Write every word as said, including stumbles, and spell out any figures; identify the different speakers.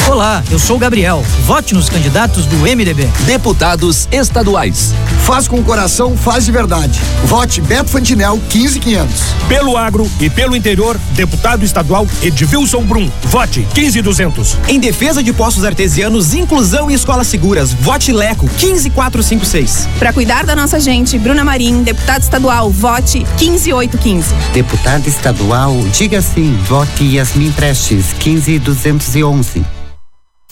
Speaker 1: Olá, eu sou o Gabriel. Vote nos candidatos do M D B.
Speaker 2: Deputados estaduais.
Speaker 3: Faz com o coração, faz de verdade. Vote Beto Fantinel quinze quinhentos.
Speaker 4: Pelo agro e pelo interior, deputado estadual Edvilson Brum. Vote quinze duzentos.
Speaker 5: Em defesa de postos artesianos, inclusão e escolas seguras, vote Leco quinze quatrocentos e cinquenta e seis.
Speaker 6: Para cuidar da nossa gente, Bruna Marim, deputado estadual, vote quinze oitocentos e quinze.
Speaker 7: Deputada estadual, diga sim, vote Yasmin Prestes quinze duzentos e onze.